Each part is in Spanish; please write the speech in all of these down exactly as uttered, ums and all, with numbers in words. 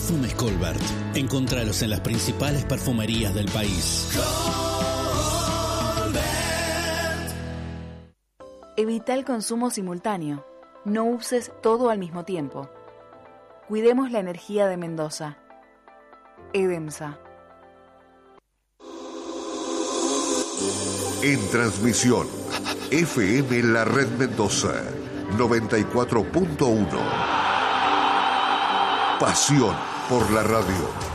Perfumes Colbert. Encontralos en las principales perfumerías del país. Colbert. Evita el consumo simultáneo. No uses todo al mismo tiempo. Cuidemos la energía de Mendoza. EDEMSA. En transmisión, F M La Red Mendoza, noventa y cuatro punto uno. Pasión por la radio.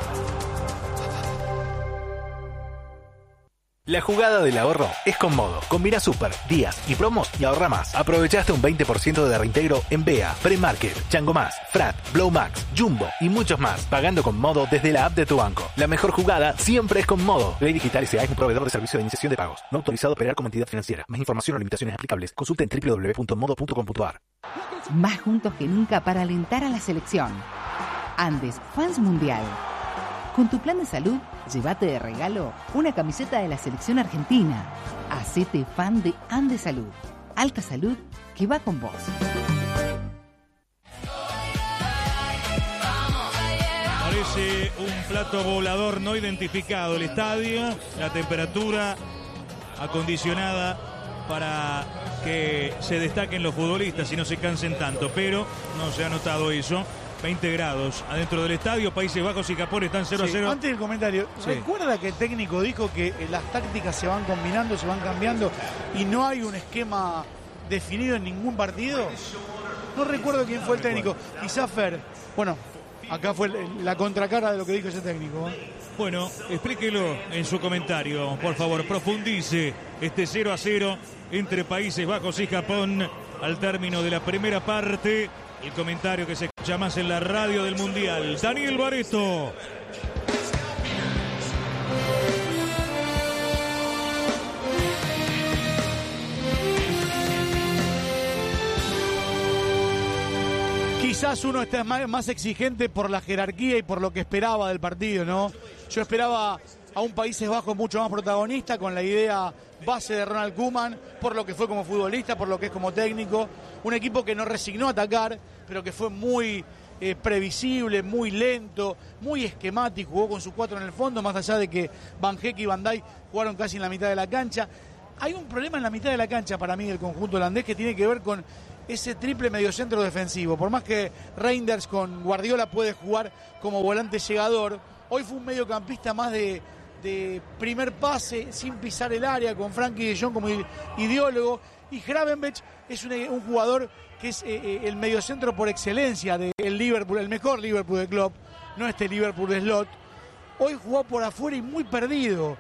La jugada del ahorro es con Modo. Combina super, días y promos y ahorra más. Aprovechaste un veinte por ciento de reintegro en Bea, Premarket, Chango Más, Frat, Blow Max, Jumbo y muchos más. Pagando con Modo desde la app de tu banco. La mejor jugada siempre es con Modo. Ley Digital S A es un proveedor de servicio de iniciación de pagos. No autorizado a operar como entidad financiera. Más información o limitaciones aplicables. Consulta en doble u doble u doble u punto modo punto com punto a r. Más juntos que nunca para alentar a la selección. Andes Fans Mundial. Con tu plan de salud, llévate de regalo una camiseta de la selección argentina. Hacete fan de Andes Salud. Alta salud que va con vos. Parece un plato volador no identificado el estadio. La temperatura acondicionada para que se destaquen los futbolistas y no se cansen tanto. Pero no se ha notado eso. veinte grados adentro del estadio. Países Bajos y Japón están cero sí, a cero. Antes del comentario, sí. ¿Recuerda que el técnico dijo que las tácticas se van combinando, se van cambiando y no hay un esquema definido en ningún partido? No recuerdo quién fue el técnico. Quizás Fer. Bueno, acá fue la contracara de lo que dijo ese técnico. ¿eh? Bueno, explíquelo en su comentario, por favor. Profundice este cero a cero entre Países Bajos y Japón al término de la primera parte. El comentario que se escucha más en la radio del Mundial. Daniel Barreto. Quizás uno está más exigente por la jerarquía y por lo que esperaba del partido, ¿no? Yo esperaba a un Países Bajos mucho más protagonista, con la idea base de Ronald Koeman, por lo que fue como futbolista, por lo que es como técnico. Un equipo que no resignó a atacar, pero que fue muy eh, previsible, muy lento, muy esquemático. Jugó con sus cuatro en el fondo, más allá de que Van Heek y Van Dijk jugaron casi en la mitad de la cancha. Hay un problema en la mitad de la cancha para mí del conjunto holandés que tiene que ver con ese triple mediocentro defensivo. Por más que Reinders con Guardiola puede jugar como volante llegador, hoy fue un mediocampista más de, de primer pase, sin pisar el área, con Frankie de Jong como ideólogo. Y Gravenberch es un, un jugador que es eh, el mediocentro por excelencia del Liverpool, el mejor Liverpool de Klopp, no este Liverpool de Slot. Hoy jugó por afuera y muy perdido.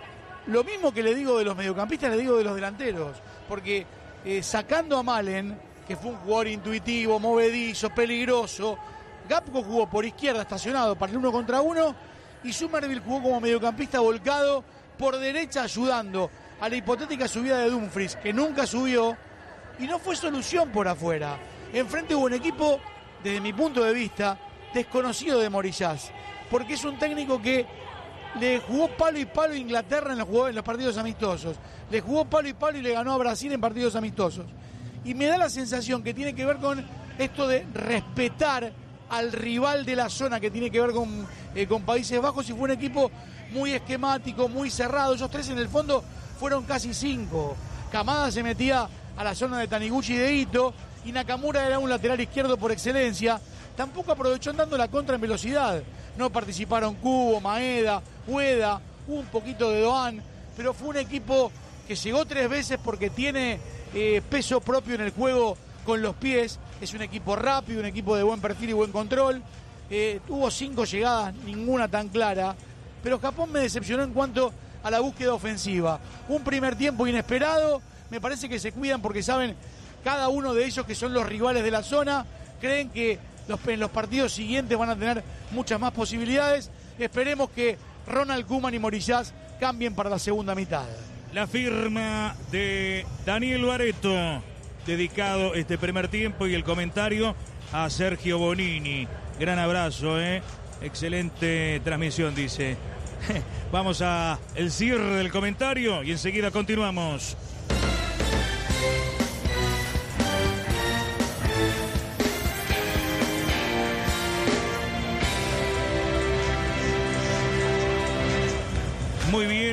Lo mismo que le digo de los mediocampistas, le digo de los delanteros, porque eh, sacando a Malen, que fue un jugador intuitivo, movedizo, peligroso, Gapco jugó por izquierda estacionado para el uno contra uno y Somerville jugó como mediocampista volcado por derecha ayudando a la hipotética subida de Dumfries, que nunca subió y no fue solución por afuera. Enfrente hubo un equipo, desde mi punto de vista, desconocido de Morillás, porque es un técnico que le jugó palo y palo a Inglaterra en los, en los partidos amistosos, le jugó palo y palo y le ganó a Brasil en partidos amistosos. Y me da la sensación que tiene que ver con esto de respetar al rival de la zona, que tiene que ver con, eh, con Países Bajos, y fue un equipo muy esquemático, muy cerrado. Esos tres en el fondo fueron casi cinco. Kamada se metía a la zona de Taniguchi y de Ito, y Nakamura era un lateral izquierdo por excelencia. Tampoco aprovechó andando la contra en velocidad. No participaron Kubo, Maeda, Ueda, un poquito de Doan, pero fue un equipo que llegó tres veces porque tiene eh, peso propio en el juego con los pies. Es un equipo rápido, un equipo de buen perfil y buen control. Eh, tuvo cinco llegadas, ninguna tan clara, pero Japón me decepcionó en cuanto a la búsqueda ofensiva. Un primer tiempo inesperado, me parece que se cuidan porque saben cada uno de ellos que son los rivales de la zona, creen que los, en los partidos siguientes van a tener muchas más posibilidades. Esperemos que Ronald Koeman y Morillás cambien para la segunda mitad. La firma de Daniel Barreto, dedicado este primer tiempo, y el comentario a Sergio Bonini. Gran abrazo, ¿eh? Excelente transmisión, dice. Vamos a el cierre del comentario y enseguida continuamos.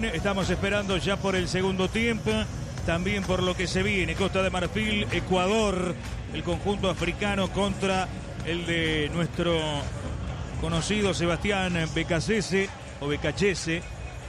estamos esperando ya por el segundo tiempo, también por lo que se viene. Costa de Marfil, Ecuador, el conjunto africano contra el de nuestro conocido Sebastián Becasese o Becachese.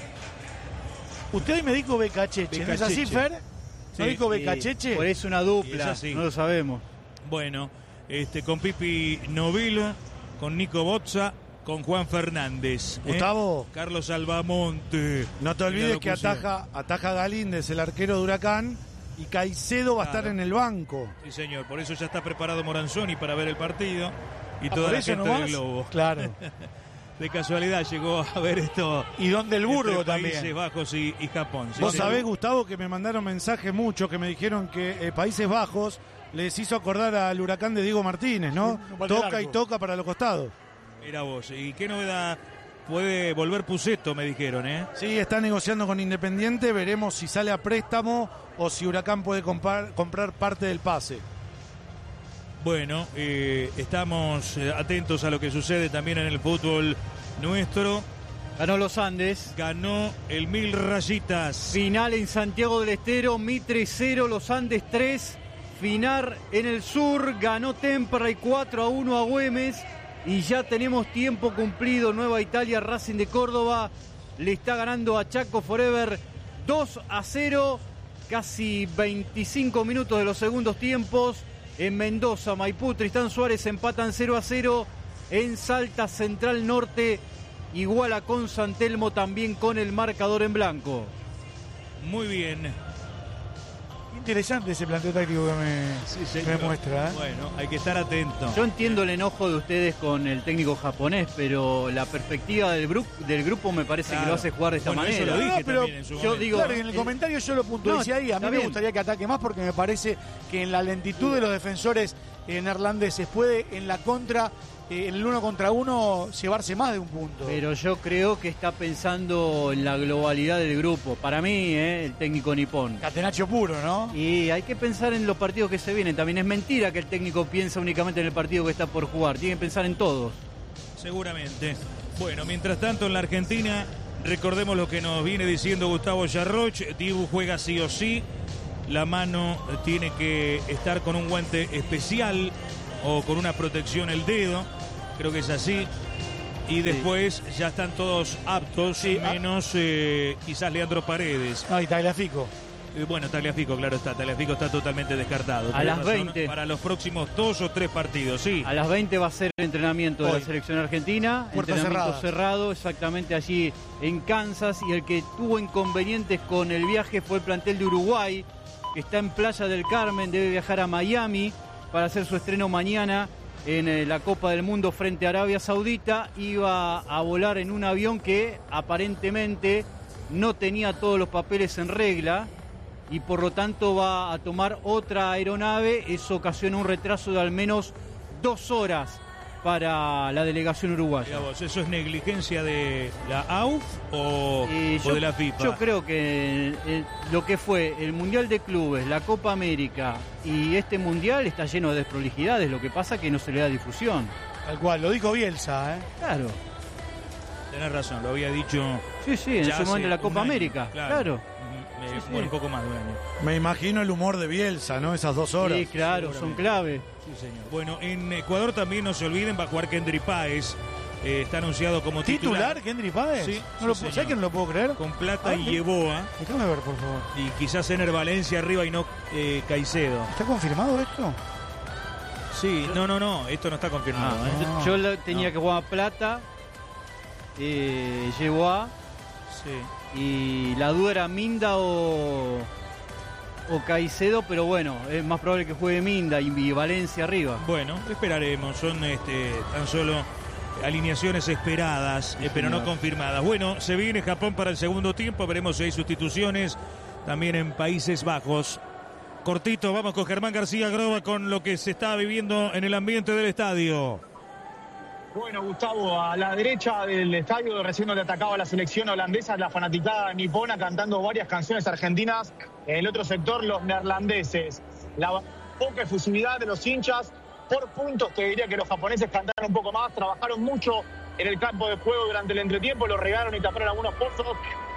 Usted hoy me dijo Becacheche, ¿no es así, Fer? ¿No Sí. dijo Becacheche? Por eso una dupla, no lo sabemos. Bueno, este, con Pipi Novilo, con Nico Bozza, con Juan Fernández. ¿eh? Gustavo. Carlos Albamonte. No te olvides que ataja, ataja Galíndez, el arquero de Huracán, y Caicedo va a estar en el banco. Sí, señor, por eso ya está preparado Moranzoni para ver el partido y Ah, toda ¿por la eso gente nomás? del Globo. Claro. De casualidad llegó a ver esto. Y donde el Burgo entre también. Países Bajos y, y Japón. ¿sí? Vos Sí. sabés, Gustavo, que me mandaron mensajes muchos que me dijeron que eh, Países Bajos les hizo acordar al Huracán de Diego Martínez, ¿no? No vale Toca largo. y toca para los costados. Mira vos, ¿y qué novedad puede volver Pusetto, me dijeron, eh? Sí, está negociando con Independiente, veremos si sale a préstamo o si Huracán puede comprar, comprar parte del pase. Bueno, eh, estamos eh, atentos a lo que sucede también en el fútbol nuestro. Ganó los Andes. Ganó el Mil Rayitas. Final en Santiago del Estero, Mitre cero, los Andes tres. Final en el sur, ganó Temperley cuatro a uno a Güemes. Y ya tenemos tiempo cumplido. Nueva Italia, Racing de Córdoba le está ganando a Chaco Forever dos a cero. Casi veinticinco minutos de los segundos tiempos. En Mendoza, Maipú, Tristán Suárez empatan cero a cero. En Salta, Central Norte iguala con San Telmo, también con el marcador en blanco. Muy bien. Interesante ese planteo táctico que me, Sí, que señor. me muestra. ¿eh? Bueno, hay que estar atento. Yo entiendo el enojo de ustedes con el técnico japonés, pero la perspectiva del, gru- del grupo me parece Claro. que lo hace jugar de esta Bueno, eso manera. lo dije No, pero también en su yo momento. digo, Claro, en el el- comentario yo lo puntualicé No, ahí. A mí está me bien. gustaría que ataque más porque me parece que en la lentitud de los defensores eh, neerlandeses puede en la contra, eh, en el uno contra uno, llevarse más de un punto. Pero yo creo que está pensando en la globalidad del grupo. Para mí, eh, el técnico nipón. Catenaccio puro, ¿no? Y hay que pensar en los partidos que se vienen. También es mentira que el técnico piensa únicamente en el partido que está por jugar. Tiene que pensar en todos. Seguramente. Bueno, mientras tanto en la Argentina, recordemos lo que nos viene diciendo Gustavo Yarroch. Dibu juega sí o sí. La mano tiene que estar con un guante especial o con una protección el dedo. Creo que es así. Y después ya están todos aptos, Sí, ah. menos eh, quizás Leandro Paredes. No, y Tagliafico. Eh, Bueno, Tagliafico, claro está. Tagliafico está totalmente descartado. A Tenés las razón, veinte. Para los próximos dos o tres partidos, sí. A las veinte va a ser el entrenamiento de Hoy. la selección argentina. Puertas entrenamiento cerradas. cerrado, exactamente allí en Kansas. Y el que tuvo inconvenientes con el viaje fue el plantel de Uruguay, que está en Playa del Carmen, debe viajar a Miami para hacer su estreno mañana en eh, la Copa del Mundo frente a Arabia Saudita. Iba a volar en un avión que aparentemente no tenía todos los papeles en regla y por lo tanto va a tomar otra aeronave. Eso ocasiona un retraso de al menos dos horas para la delegación uruguaya. Mirá vos, ¿eso es negligencia de la A U F o, Eh, o yo, de la FIFA? yo creo que eh, lo que fue el Mundial de Clubes, la Copa América y este Mundial está lleno de desprolijidades. Lo que pasa es que no se le da difusión. Tal cual, lo dijo Bielsa, ¿eh? Claro. Tenés razón, lo había dicho. Sí, sí, en ya su hace momento la un Copa año, América. Claro. Ujú, eh, Sí, sí. Bueno, un poco más de un año. Me imagino el humor de Bielsa, ¿no? Esas dos horas. Sí, claro, son clave. Sí, señor. Bueno, en Ecuador también no se olviden, va a jugar Kendry Páez. Eh, está anunciado como titular. ¿Titular, Kendry Páez? Sí, no lo, sí, ¿Sabés señor. que no lo puedo creer? Con Plata Ah, y ¿qué? Yeboa. Déjame ver, por favor. Y quizás Ener Valencia arriba y no eh, Caicedo. ¿Está confirmado esto? Sí, no, no, no, esto no está confirmado. Ah, ¿eh? yo- Yo la- tenía No. que jugar Plata, eh, llegó a Sí. y la duda era Minda o, o Caicedo, pero bueno, es más probable que juegue Minda y, y Valencia arriba. Bueno, esperaremos. Son este, tan solo alineaciones esperadas, eh, pero no señor. confirmadas. Bueno, se viene Japón para el segundo tiempo. Veremos si hay sustituciones también en Países Bajos. Cortito, vamos con Germán García Groba con lo que se está viviendo en el ambiente del estadio. Bueno, Gustavo, a la derecha del estadio recién donde atacaba la selección holandesa, la fanaticada nipona cantando varias canciones argentinas. En el otro sector, los neerlandeses. La poca efusividad de los hinchas. Por puntos, te diría que los japoneses cantaron un poco más, trabajaron mucho en el campo de juego durante el entretiempo, lo regaron y taparon algunos pozos.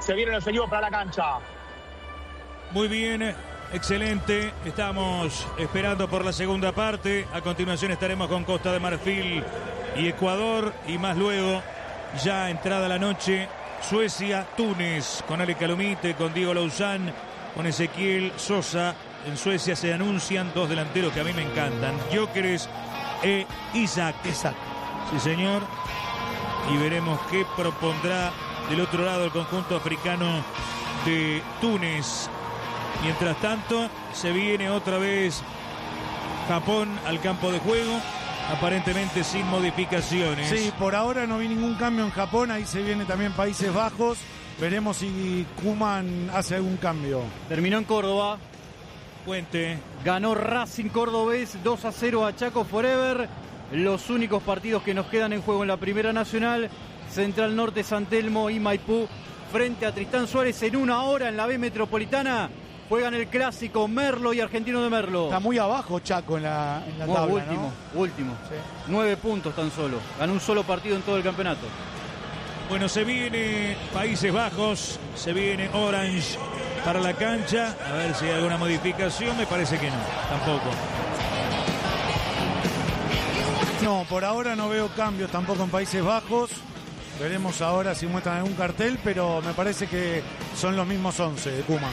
se vienen los equipos para la cancha. Muy bien, excelente. Estamos esperando por la segunda parte. A continuación estaremos con Costa de Marfil y Ecuador. Y más luego, ya entrada la noche, Suecia, Túnez, con Ale Calumite, con Diego Louzán, con Ezequiel Sosa. En Suecia se anuncian dos delanteros que a mí me encantan, Gyökeres e Isaac. Isaac. Sí, señor. Y veremos qué propondrá del otro lado el conjunto africano de Túnez. Mientras tanto, se viene otra vez Japón al campo de juego, aparentemente sin modificaciones. Sí, por ahora no vi ningún cambio en Japón, ahí se viene también Países Bajos. Veremos si Koeman hace algún cambio. Terminó en Córdoba. Cuente. Ganó Racing Cordobés dos a cero a Chaco Forever. Los únicos partidos que nos quedan en juego en la Primera Nacional: Central Norte, San Telmo y Maipú frente a Tristán Suárez. En una hora en la B Metropolitana juegan el clásico Merlo y Argentino de Merlo. Está muy abajo Chaco en la, en la Muy tabla, último, ¿no? último. Sí. Nueve puntos tan solo. Ganó un solo partido en todo el campeonato. Bueno, se viene Países Bajos, se viene Orange para la cancha. A ver si hay alguna modificación. Me parece que no, tampoco. No, por ahora no veo cambios tampoco en Países Bajos. Veremos ahora si muestran algún cartel, pero me parece que son los mismos once de Koeman.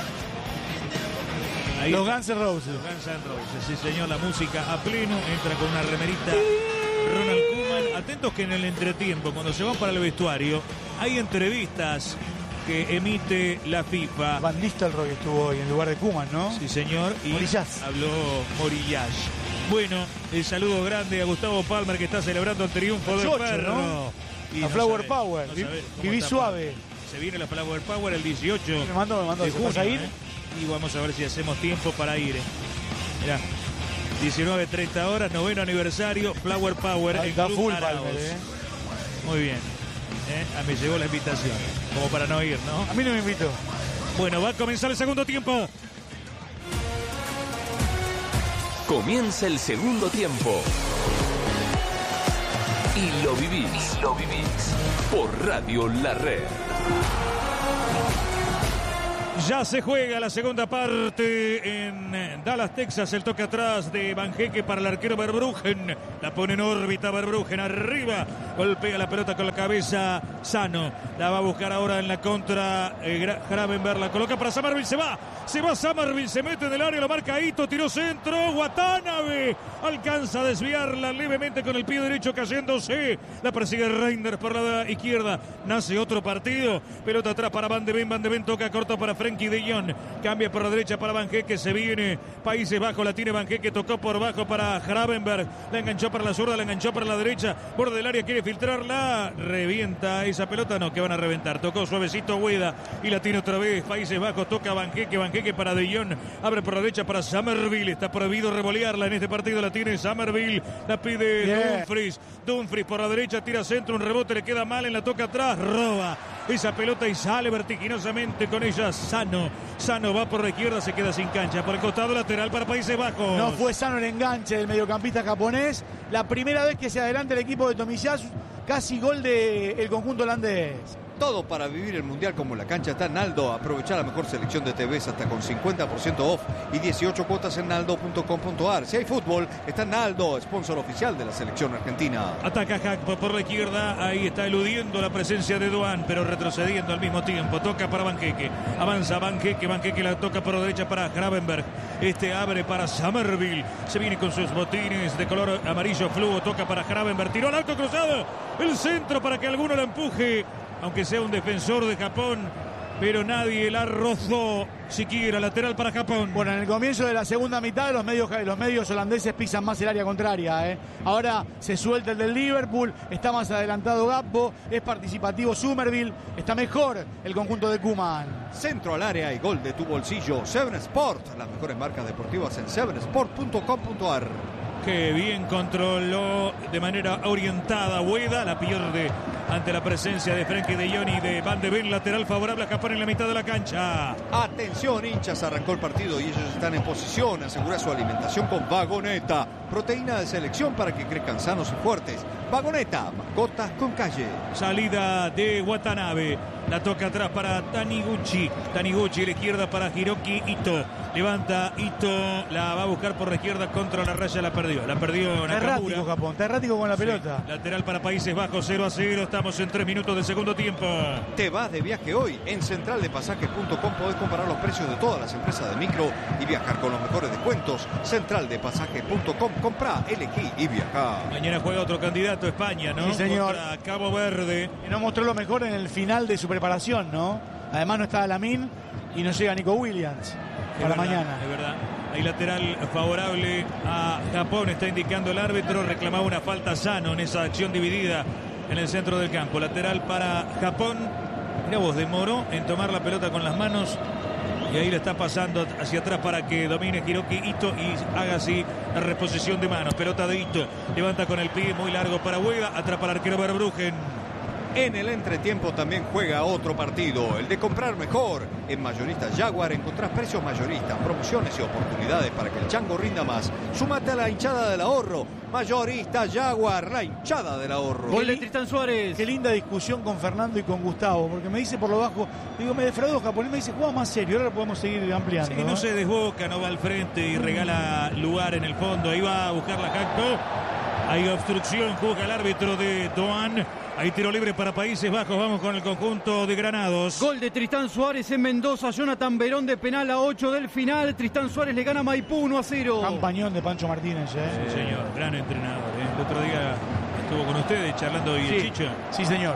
Ahí los está. Guns N' Roses. Los Guns N' Roses, sí señor, la música a pleno. Entra con una remerita Ronald Koeman. Atentos que en el entretiempo, cuando se van para el vestuario, hay entrevistas que emite la FIFA. Van Nistelrooy estuvo hoy en lugar de Koeman, ¿no? Sí señor, y Morillas. habló Morillas. Bueno, el saludo grande a Gustavo Palmer, que está celebrando el triunfo del Chocho, Perro. ¿no? Y La no Flower sabe, Power. no Vi- sabe cómo viví está suave. Se viene la Flower Power el dieciocho Me mando, me mando. de ¿Vas junio. a ir? ¿eh? Y vamos a ver si hacemos tiempo para ir. ¿eh? Mirá, diecinueve treinta horas, noveno aniversario, Flower Power en Está Club full Arauz. Palmer, ¿eh? Muy bien. ¿eh? Ah, me llegó la invitación, como para no ir, ¿no? A mí no me invito. Bueno, va a comenzar el segundo tiempo. Comienza el segundo tiempo. Y lo vivís. Y lo vivís. Por Radio La Red. Ya se juega la segunda parte en Dallas, Texas. El toque atrás de Banjeque para el arquero Verbruggen. La pone en órbita Verbruggen arriba. Golpea la pelota con la cabeza Sano. La va a buscar ahora en la contra eh, Gravenberg. La coloca para Summerville. Se va. Se va Summerville. Se mete en el área. Lo marca Ito. Tiró centro. Watanabe. Alcanza a desviarla levemente con el pie derecho cayéndose. La persigue Reinders por la izquierda. Nace otro partido. Pelota atrás para Van de Ven. Van de Ven toca corto para Frenkie de Jong. Cambia por la derecha para Banjeque. Se viene Países Bajos. La tiene Banjeque. Tocó por bajo para Gravenberg. La enganchó para la zurda. La enganchó para la derecha. Borde del área. Quiere filtrarla. Revienta esa pelota. No, que van a reventar. Tocó suavecito Hueda. Y la tiene otra vez Países Bajos. Toca Banjeque. Banjeque para de Jong. Abre por la derecha para Summerville. Está prohibido revolearla en este partido. La tiene Summerville. La pide Bien. Dumfries. Dumfries por la derecha. Tira centro. Un rebote. Le queda mal. En la toca atrás. Roba esa pelota y sale vertiginosamente con ella Sano. Sano va por la izquierda, se queda sin cancha. Por el costado lateral para Países Bajos. No fue sano el enganche del mediocampista japonés. La primera vez que se adelanta el equipo de Tomiyasu, casi gol del conjunto holandés. Todo para vivir el Mundial como la cancha está en Naldo. Aprovechar la mejor selección de T Vs hasta con cincuenta por ciento off y dieciocho cuotas en naldo punto com punto ar. Si hay fútbol, está en Naldo, sponsor oficial de la selección argentina. Ataca Hackpo por la izquierda. Ahí está eludiendo la presencia de Duan, pero retrocediendo al mismo tiempo. Toca para Banjeque. Avanza Banjeque. Banjeque la toca por la derecha para Gravenberg. Este abre para Summerville. Se viene con sus botines de color amarillo fluo. Toca para Gravenberg. Tiró al arco cruzado. El centro para que alguno la empuje. Aunque sea un defensor de Japón, pero nadie la rozó siquiera. Lateral para Japón. Bueno, en el comienzo de la segunda mitad los medios, los medios holandeses pisan más el área contraria. ¿eh? Ahora se suelta el del Liverpool, está más adelantado Gakpo, es participativo Summerville, está mejor el conjunto de Koeman. Centro al área y gol de tu bolsillo. Seven Sport, las mejores marcas deportivas en seven sport punto com punto ar. Que bien controló de manera orientada Hueda, la pierde ante la presencia de Frenkie de Jong y de Van de Ven, lateral favorable a Japón en la mitad de la cancha. Atención, hinchas, arrancó el partido y ellos están en posición. Asegura su alimentación con Vagoneta, proteína de selección para que crezcan sanos y fuertes. Vagoneta, mascotas con calle. Salida de Watanabe. La toca atrás para Taniguchi. Taniguchi, la izquierda para Hiroki Ito. Levanta Ito, la va a buscar por la izquierda contra la raya, la perdió. La perdió Nakamura. Está errático Japón, está errático con la pelota. Sí, lateral para Países Bajos, cero a cero. Estamos en tres minutos del segundo tiempo. Te vas de viaje hoy. En central de pasajes punto com podés comparar los precios de todas las empresas de micro y viajar con los mejores descuentos. central de pasajes punto com. Comprá, elegí y viajá. Mañana juega otro candidato, España, ¿no? Sí, señor. Contra Cabo Verde. Y nos mostró lo mejor en el final de su preparación, ¿no? Además no está Lamin y no llega Nico Williams para Es verdad, mañana. Es verdad. Hay lateral favorable a Japón, está indicando el árbitro. Reclamaba una falta Sano en esa acción dividida en el centro del campo. Lateral para Japón. Mirá vos, demoró en tomar la pelota con las manos. Y ahí le está pasando hacia atrás para que domine Hiroki Ito y haga así la reposición de manos. Pelota de Ito. Levanta con el pie muy largo para Ueda. Atrapa al arquero Verbruggen. En el entretiempo también juega otro partido, el de comprar mejor. En Mayoristas Jaguar encontrás precios mayoristas, promociones y oportunidades para que el chango rinda más. Súmate a la hinchada del ahorro. Mayoristas Jaguar, la hinchada del ahorro. Gol de Tristán Suárez. Qué linda discusión con Fernando y con Gustavo, porque me dice por lo bajo, digo, me defraudó Japón, y me dice, juega más serio, ahora podemos seguir ampliando. Sí, no se desboca, no va al frente y regala lugar en el fondo. Ahí va a buscar la Jacpo. Hay obstrucción, juzga el árbitro de Doan. Hay tiro libre para Países Bajos. Vamos con el conjunto de Granados. Gol de Tristán Suárez en Mendoza. Jonathan Verón de penal a ocho del final. Tristán Suárez le gana a Maipú uno a cero. Campañón de Pancho Martínez, ¿eh? Sí, señor. Gran entrenador. ¿eh? El otro día estuvo con ustedes charlando y Sí. el Chicha. Sí, señor.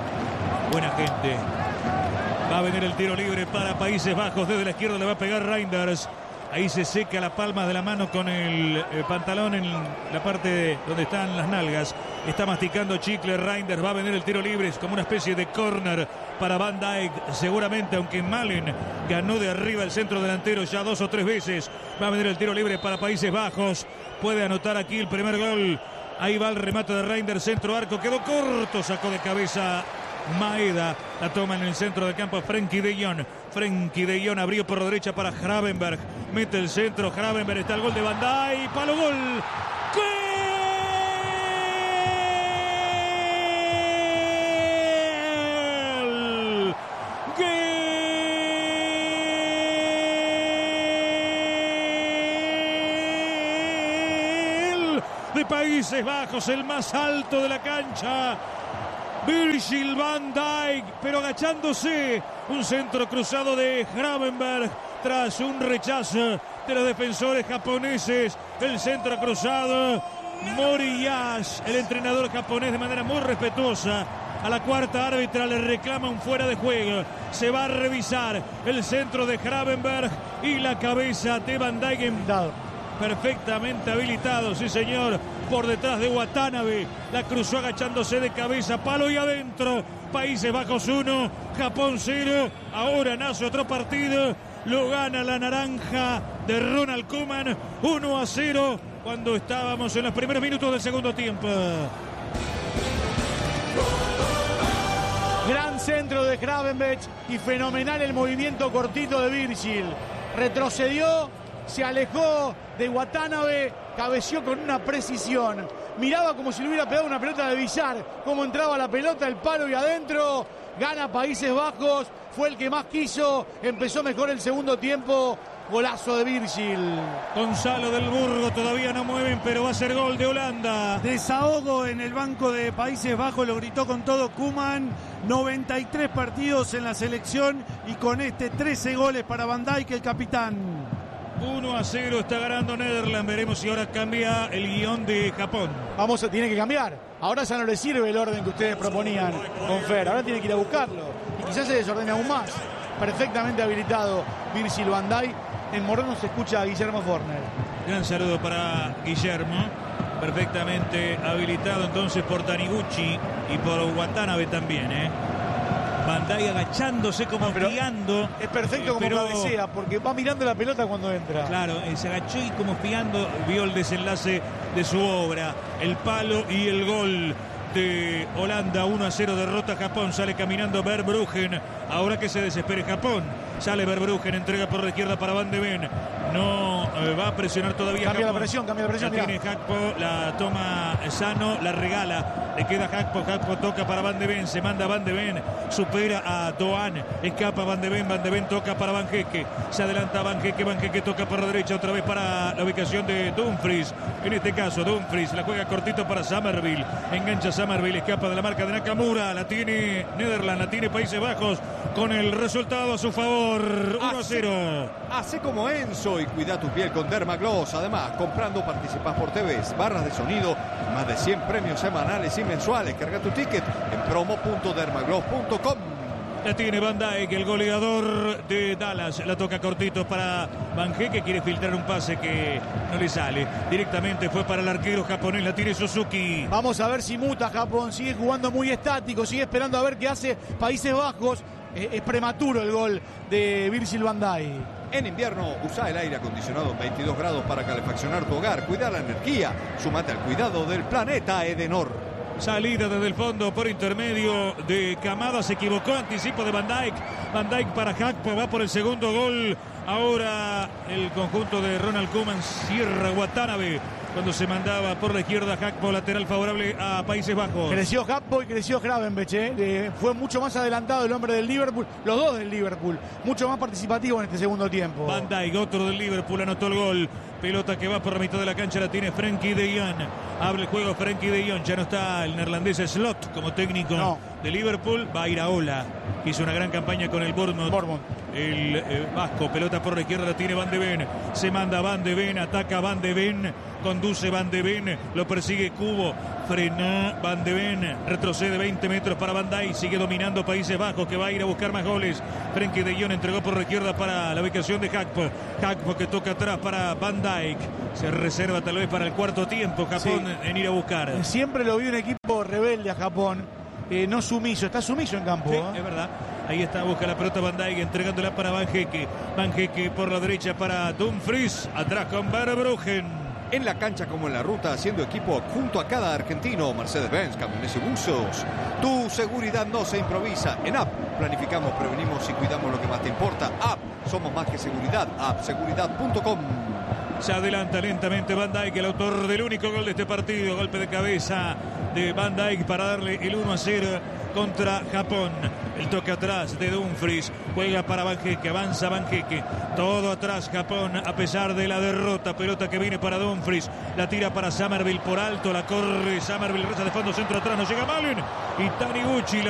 Buena gente. Va a venir el tiro libre para Países Bajos. Desde la izquierda le va a pegar Reinders. Ahí se seca la palma de la mano con el, el pantalón en la parte de donde están las nalgas. Está masticando chicle Reinders. Va a venir el tiro libre. Es como una especie de córner para Van Dijk. Seguramente, aunque Malen ganó de arriba el centro delantero ya dos o tres veces. Va a venir el tiro libre para Países Bajos. Puede anotar aquí el primer gol. Ahí va el remate de Reinders. Centro arco. Quedó corto. Sacó de cabeza Maeda. La toma en el centro del campo Frenkie de Jong. Frenkie de Jong abrió por derecha para Gravenberg. Mete el centro. Gravenberg. Está el gol de Van Dijk. Palo gol. ¡Gol! ¡Gol! De Países Bajos. El más alto de la cancha. Virgil van Dijk, pero agachándose. Un centro cruzado de Gravenberg tras un rechazo de los defensores japoneses. El centro cruzado. Moriyasu, el entrenador japonés, de manera muy respetuosa a la cuarta árbitra le reclama un fuera de juego. Se va a revisar el centro de Gravenberg y la cabeza de Van Dijk. Perfectamente habilitado, sí señor, por detrás de Watanabe. La cruzó agachándose de cabeza, palo y adentro. Países Bajos uno, Japón cero. Ahora nace otro partido. Lo gana la naranja de Ronald Koeman, uno a cero, cuando estábamos en los primeros minutos del segundo tiempo. Gran centro de Gravenberch y fenomenal el movimiento cortito de Virgil. Retrocedió, se alejó de Watanabe, cabeció con una precisión. Miraba como si le hubiera pegado una pelota de billar, cómo entraba la pelota, el palo y adentro. Gana Países Bajos, fue el que más quiso, empezó mejor el segundo tiempo. Golazo de Virgil. Gonzalo del Burgo todavía no mueven, pero va a ser gol de Holanda. Desahogo en el banco de Países Bajos, lo gritó con todo Koeman. noventa y tres partidos en la selección y con este trece goles para Van Dijk, el capitán. uno a cero está ganando Netherlands. Veremos si ahora cambia el guión de Japón. Vamos, a, tiene que cambiar. Ahora ya no le sirve el orden que ustedes proponían con Fer. Ahora tiene que ir a buscarlo. Y quizás se desordene aún más. Perfectamente habilitado Virgil van Dijk. En Moreno se escucha a Guillermo Forner. Gran saludo para Guillermo. Perfectamente habilitado entonces por Taniguchi y por Watanabe también, ¿eh? Van Dijk agachándose como no, fiando. Es perfecto como pero, cabecea, porque va mirando la pelota cuando entra. Claro, se agachó y como fiando vio el desenlace de su obra. El palo y el gol de Holanda. uno a cero, derrota Japón. Sale caminando Verbruggen. Ahora que se desespere Japón. Sale Verbruggen, entrega por la izquierda para Van de Ven. No eh, va a presionar todavía Cambia Japón. la presión, cambia la presión. La tiene Jacpo, la toma Sano, la regala Le queda Gakpo, Gakpo toca para Van de Ven, se manda Van de Ven, supera a Doan, escapa Van de Ven, Van de Ven toca para Van Geke, se adelanta Van Geke, Van Geke toca para la derecha otra vez para la ubicación de Dumfries, en este caso Dumfries la juega cortito para Summerville, engancha Summerville, escapa de la marca de Nakamura, la tiene Netherlands, la tiene Países Bajos, con el resultado a su favor, uno a cero. Hace como Enzo y cuida tu piel con Dermagloss. Además, comprando participas por T V, barras de sonido, más de cien premios semanales y mensuales. Carga tu ticket en promo punto dermagloss punto com. La tiene Van Dijk, el goleador de Dallas. La toca cortito para Van Geke, quiere filtrar un pase que no le sale. Directamente fue para el arquero japonés, la tiene Suzuki. Vamos a ver si muta Japón, sigue jugando muy estático, sigue esperando a ver qué hace Países Bajos. Eh, es prematuro el gol de Virgil van Dijk. En invierno, usa el aire acondicionado en veintidós grados para calefaccionar tu hogar. Cuida la energía. Súmate al cuidado del planeta Edenor. Salida desde el fondo por intermedio de Kamada. Se equivocó. Anticipo de Van Dijk. Van Dijk para Gakpo. Va por el segundo gol. Ahora el conjunto de Ronald Koeman cierra Watanabe. Cuando se mandaba por la izquierda Gakpo, lateral favorable a Países Bajos. Creció Gakpo y creció Gravenberch, ¿eh? Eh, fue mucho más adelantado el hombre del Liverpool, los dos del Liverpool, mucho más participativo en este segundo tiempo. Van Dijk, otro del Liverpool, anotó el gol. Pelota que va por la mitad de la cancha, la tiene Frenkie de Jong. Abre el juego Frenkie de Jong, ya no está el neerlandés Slot como técnico no. de Liverpool. Va a ir a Ola, hizo una gran campaña con el Bournemouth. Bournemouth. El eh, vasco, pelota por la izquierda, la tiene Van de Ven. Se manda Van de Ven, ataca Van de Ven. Conduce Van de Ven, lo persigue Kubo, frena Van de Ven, retrocede veinte metros para Van Dijk, sigue dominando Países Bajos que va a ir a buscar más goles. Frenkie de Jong entregó por la izquierda para la ubicación de Gakpo, Gakpo que toca atrás para Van Dijk, se reserva tal vez para el cuarto tiempo Japón sí. en ir a buscar. Siempre lo vi un equipo rebelde a Japón, eh, no sumiso, está sumiso en campo. Sí, ¿eh? es verdad. Ahí está, busca la pelota Van Dijk, entregándola para Van Geke. Van Geke por la derecha para Dumfries, atrás con Verbruggen. En la cancha como en la ruta, haciendo equipo junto a cada argentino. Mercedes-Benz, camiones y buzos. Tu seguridad no se improvisa. En App planificamos, prevenimos y cuidamos lo que más te importa. App, somos más que seguridad. app seguridad punto com. Se adelanta lentamente Van Dijk, el autor del único gol de este partido. Golpe de cabeza de Van Dijk para darle el uno a cero contra Japón. El toque atrás de Dumfries. Juega para Van Geke, avanza Van Geke. Todo atrás Japón a pesar de la derrota. Pelota que viene para Dumfries. La tira para Summerville por alto. La corre Summerville, reza de fondo, centro atrás. No llega Malen. Y Taniguchi.